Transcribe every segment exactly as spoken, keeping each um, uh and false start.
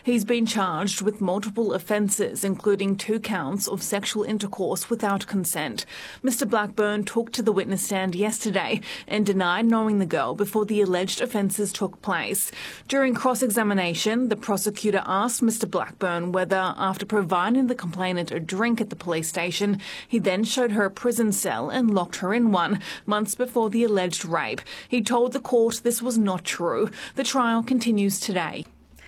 He's been charged with multiple offences, including two counts of sexual intercourse without consent. Mister Blackburn took to the witness stand yesterday and denied knowing the girl before the alleged offences took place. During cross-examination, the prosecutor asked Mister Blackburn whether, after providing the complainant a drink at the police station, he then showed her a prison cell and locked her in one, months before the alleged rape. He told the court this was not true. The trial continues today.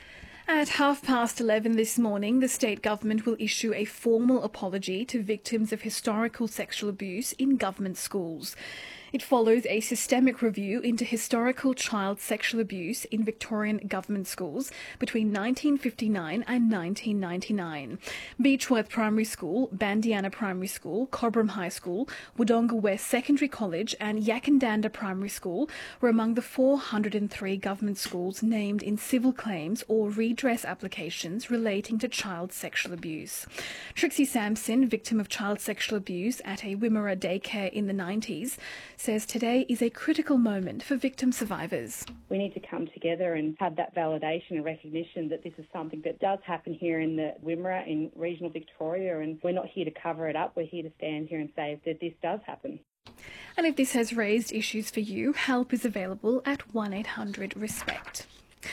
At half past eleven this morning, the state government will issue a formal apology to victims of historical sexual abuse in government schools. It follows a systemic review into historical child sexual abuse in Victorian government schools between nineteen fifty-nine and nineteen ninety-nine. Beechworth Primary School, Bandiana Primary School, Cobram High School, Wodonga West Secondary College and Yakandanda Primary School were among the four hundred three government schools named in civil claims or redress applications relating to child sexual abuse. Trixie Sampson, victim of child sexual abuse at a Wimmera daycare in the nineties, says today is a critical moment for victim survivors. We need to come together and have that validation and recognition that this is something that does happen here in the Wimmera in regional Victoria, and we're not here to cover it up. We're here to stand here and say that this does happen. And if this has raised issues for you, help is available at one eight hundred RESPECT.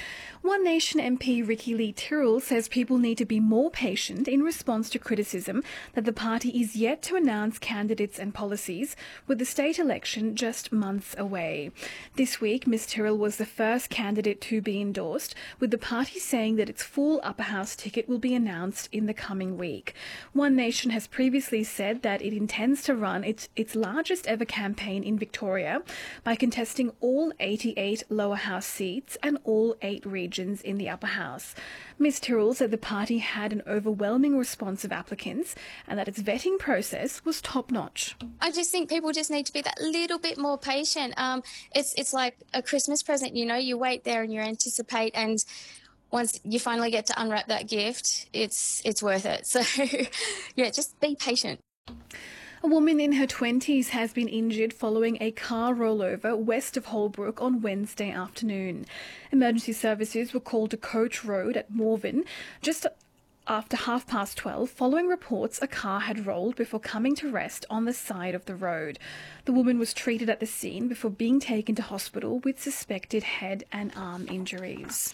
One Nation M P Ricky Lee Tyrrell says people need to be more patient in response to criticism that the party is yet to announce candidates and policies, with the state election just months away. This week, Miz Tyrrell was the first candidate to be endorsed, with the party saying that its full upper house ticket will be announced in the coming week. One Nation has previously said that it intends to run its, its largest ever campaign in Victoria by contesting all eighty-eight lower house seats and all eight regions in the upper house. Miz Tyrrell said the party had an overwhelming response of applicants and that its vetting process was top-notch. I just think people just need to be that little bit more patient. Um, it's it's like a Christmas present, you know, you wait there and you anticipate, and once you finally get to unwrap that gift, it's it's worth it. So, yeah, just be patient. A woman in her twenties has been injured following a car rollover west of Holbrook on Wednesday afternoon. Emergency services were called to Coach Road at Morven just after half past twelve, following reports a car had rolled before coming to rest on the side of the road. The woman was treated at the scene before being taken to hospital with suspected head and arm injuries.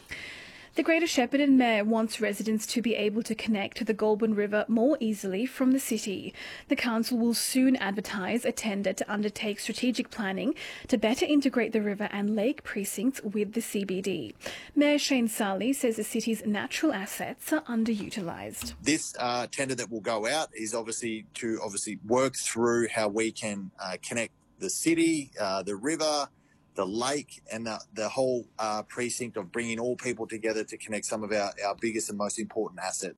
The Greater Shepparton Mayor wants residents to be able to connect to the Goulburn River more easily from the city. The council will soon advertise a tender to undertake strategic planning to better integrate the river and lake precincts with the C B D. Mayor Shane Sarley says the city's natural assets are underutilised. This uh, tender that will go out is obviously to obviously work through how we can uh, connect the city, uh, the river, the lake and the, the whole uh, precinct of bringing all people together to connect some of our, our biggest and most important assets.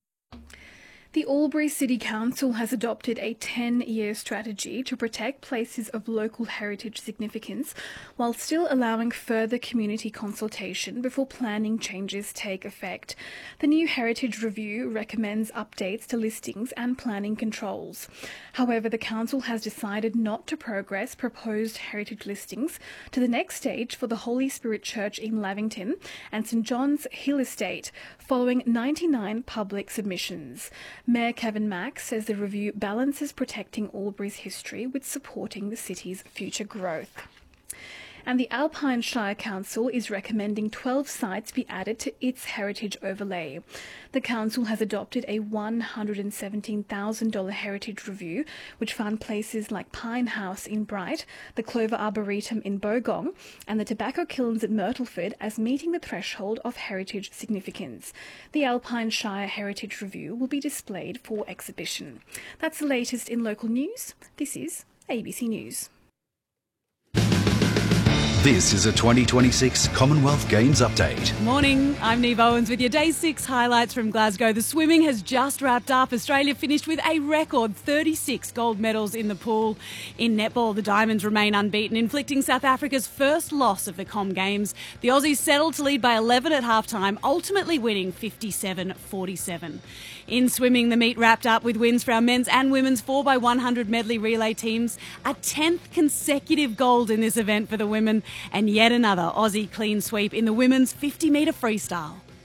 The Albury City Council has adopted a ten-year strategy to protect places of local heritage significance while still allowing further community consultation before planning changes take effect. The new Heritage Review recommends updates to listings and planning controls. However, the Council has decided not to progress proposed heritage listings to the next stage for the Holy Spirit Church in Lavington and St John's Hill Estate, following ninety-nine public submissions. Mayor Kevin Mack says the review balances protecting Albury's history with supporting the city's future growth. And the Alpine Shire Council is recommending twelve sites be added to its heritage overlay. The council has adopted a one hundred seventeen thousand dollars heritage review, which found places like Pine House in Bright, the Clover Arboretum in Bogong, and the Tobacco Kilns at Myrtleford as meeting the threshold of heritage significance. The Alpine Shire Heritage Review will be displayed for exhibition. That's the latest in local news. This is A B C News. This is a twenty twenty-six Commonwealth Games update. Morning, I'm Neve Owens with your Day six highlights from Glasgow. The swimming has just wrapped up. Australia finished with a record thirty-six gold medals in the pool. In netball, the Diamonds remain unbeaten, inflicting South Africa's first loss of the Com Games. The Aussies settled to lead by eleven at halftime, ultimately winning fifty-seven forty-seven. In swimming, the meet wrapped up with wins for our men's and women's four by one hundred medley relay teams. A tenth consecutive gold in this event for the women, and yet another Aussie clean sweep in the women's fifty metre freestyle.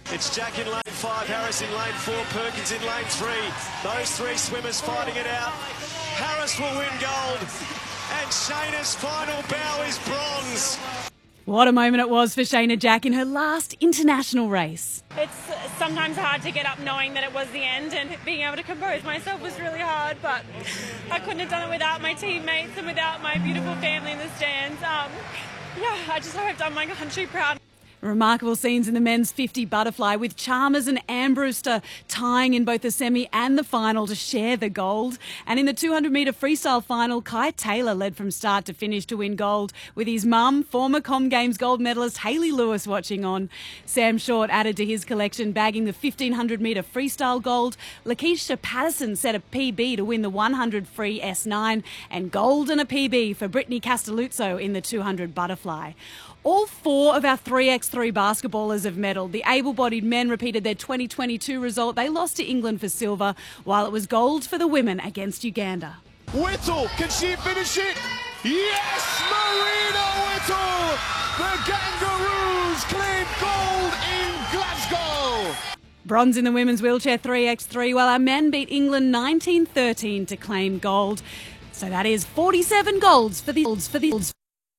It's Jack in lane five, Harris in lane four, Perkins in lane three. Those three swimmers fighting it out. Harris will win gold, and Shayna's final bow is bronze. What a moment it was for Shayna Jack in her last international race. It's sometimes hard to get up knowing that it was the end, and being able to compose myself was really hard, but I couldn't have done it without my teammates and without my beautiful family in the stands. Um, yeah, I just hope I've done my country proud. Remarkable scenes in the men's fifty butterfly, with Chalmers and Ambrewster tying in both the semi and the final to share the gold. And in the two hundred metre freestyle final, Kai Taylor led from start to finish to win gold, with his mum, former Com Games gold medalist Hayley Lewis, watching on. Sam Short added to his collection, bagging the fifteen hundred metre freestyle gold. Lakeisha Patterson set a P B to win the one hundred free S nine, and gold and a P B for Brittany Castelluzzo in the two hundred butterfly. All four of our three by three basketballers have medalled. The able-bodied men repeated their twenty twenty-two result. They lost to England for silver, while it was gold for the women against Uganda. Whittle, can she finish it? Yes, Marina Whittle! The Kangaroos claim gold in Glasgow! Bronze in the women's wheelchair three by three, while our men beat England nineteen thirteen to claim gold. So that is forty-seven golds for the golds for the golds.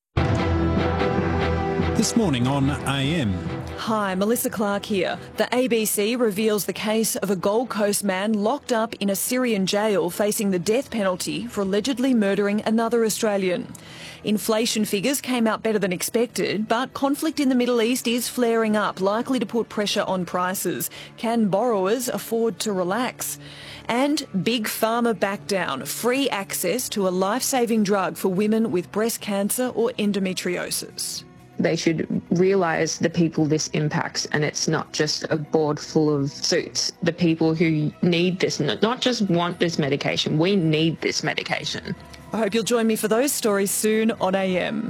This morning on A M. Hi, Melissa Clark here. The A B C reveals the case of a Gold Coast man locked up in a Syrian jail facing the death penalty for allegedly murdering another Australian. Inflation figures came out better than expected, but conflict in the Middle East is flaring up, likely to put pressure on prices. Can borrowers afford to relax? And Big Pharma back down. Free access to a life-saving drug for women with breast cancer or endometriosis. They should realise the people this impacts, and it's not just a board full of suits. The people who need this, not just want this medication, we need this medication. I hope you'll join me for those stories soon on A M.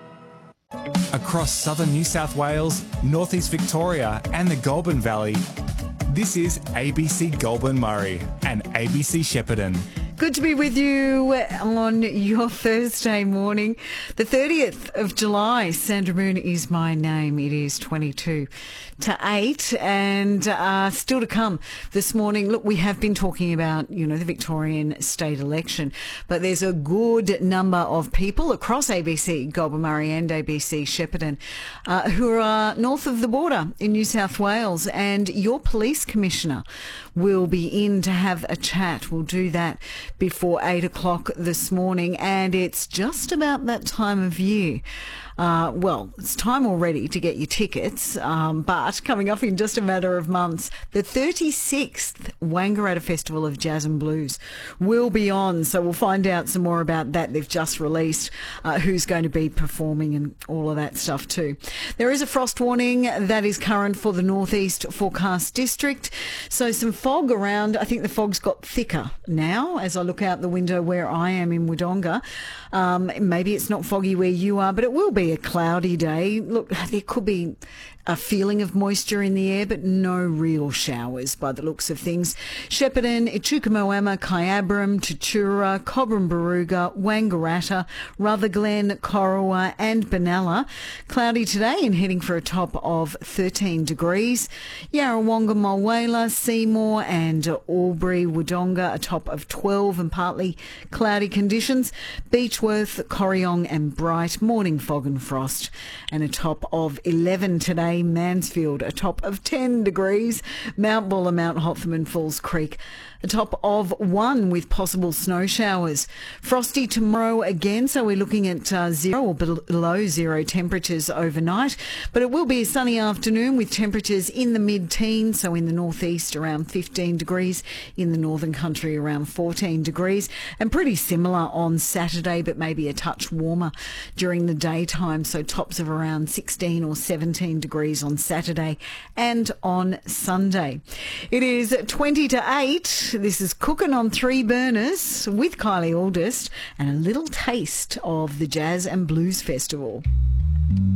Across southern New South Wales, northeast Victoria and the Goulburn Valley, this is A B C Goulburn Murray and A B C Shepparton. Good to be with you on your Thursday morning, the thirtieth of July. Sandra Moon is my name. It is twenty-two to eight, and uh, still to come this morning. Look, we have been talking about, you know, the Victorian state election, but there's a good number of people across A B C Goulburn Murray and A B C Shepparton uh, who are north of the border in New South Wales, and your police commissioner will be in to have a chat. We'll do that before eight o'clock this morning, and it's just about that time of year. Uh, well, it's time already to get your tickets, um, but coming up in just a matter of months, the thirty-sixth Wangaratta Festival of Jazz and Blues will be on, so we'll find out some more about that. They've just released uh, who's going to be performing and all of that stuff too. There is a frost warning that is current for the northeast forecast district, so some fog around. I think the fog's got thicker now as I look out the window where I am in Wodonga. Um, maybe it's not foggy where you are, but it will be a cloudy day. Look, there could be a feeling of moisture in the air, but no real showers by the looks of things. Shepparton, Echuca-Moama, Kyabram, Tatura, Cobram-Barooga, Wangaratta, Rutherglen, Corowa and Benalla. Cloudy today and heading for a top of thirteen degrees. Yarrawonga, Mulwala, Seymour and Albury, Wodonga, a top of twelve and partly cloudy conditions. Beechworth, Corryong and Bright, morning fog and frost, and a top of eleven today. Mansfield, a top of ten degrees. Mount Buller, Mount Hotham and Falls Creek, a top of one with possible snow showers. Frosty tomorrow again, so we're looking at uh, zero or below zero temperatures overnight, but it will be a sunny afternoon with temperatures in the mid-teens, so in the northeast around fifteen degrees, in the northern country around fourteen degrees, and pretty similar on Saturday, but maybe a touch warmer during the daytime, so tops of around sixteen or seventeen degrees on Saturday and on Sunday. It is twenty to eight. This is Cooking on Three Burners with Kylie Aldist and a little taste of the Jazz and Blues Festival.